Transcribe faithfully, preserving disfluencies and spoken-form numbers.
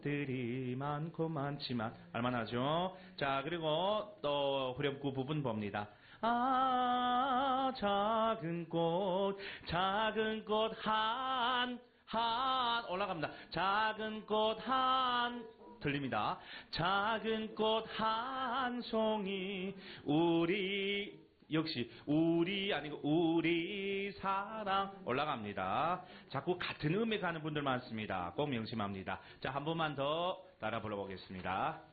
들이 많고 많지만 알만하죠? 자, 그리고 또 후렴구 부분 봅니다. 아, 작은 꽃, 작은 꽃 한, 한 올라갑니다. 작은 꽃 한 들립니다. 작은 꽃 한 송이 우리 역시 우리 아니고 우리 사랑 올라갑니다. 자꾸 같은 음에 가는 분들 많습니다. 꼭 명심합니다. 자, 한 번만 더 따라 불러보겠습니다.